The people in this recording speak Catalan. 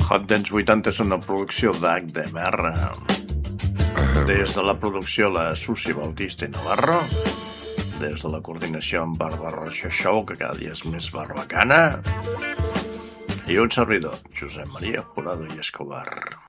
Hot Dance 80 és una producció d'HDMR. Des de la producció la Susi Bautista i Navarro, des de la coordinació amb Bàrbara Show, que cada dia és més barbacana, i un servidor, Josep Maria Jurado i Escobar.